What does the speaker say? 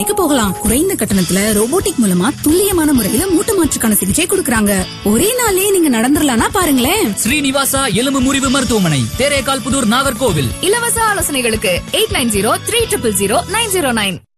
மருத்துவமனைக்கு போகலாம். குறைந்த கட்டணத்துல ரோபோட்டிக் மூலமா துல்லியமான முறையில மூட்டு மாற்றுக்கான சிகிச்சை கொடுக்கறாங்க. ஒரே நாளே நீங்க நடந்துடலாம்னா பாருங்களேன். ஸ்ரீனிவாசா எலும்பு முறிவு மருத்துவமனை, தேரேகால் புதூர், நாகர்கோவில். இலவச ஆலோசனைகளுக்கு 8903000909.